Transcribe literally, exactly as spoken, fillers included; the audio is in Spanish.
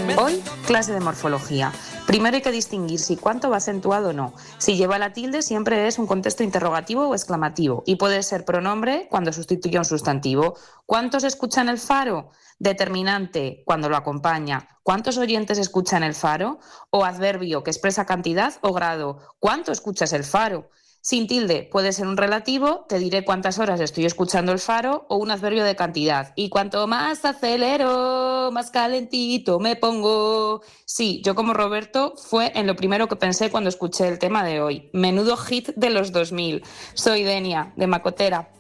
Hoy, clase de morfología. Primero hay que distinguir si cuánto va acentuado o no. Si lleva la tilde siempre es un contexto interrogativo o exclamativo y puede ser pronombre cuando sustituye a un sustantivo. ¿Cuántos escuchan el faro? Determinante cuando lo acompaña. ¿Cuántos oyentes escuchan el faro? O adverbio que expresa cantidad o grado. ¿Cuánto escuchas el faro? Sin tilde puede ser un relativo, te diré cuántas horas estoy escuchando el faro, o un adverbio de cantidad. Y cuanto más acelero, más calentito me pongo. Sí, yo como Roberto fue en lo primero que pensé cuando escuché el tema de hoy. Menudo hit de los dos mil. Soy Denia, de Macotera.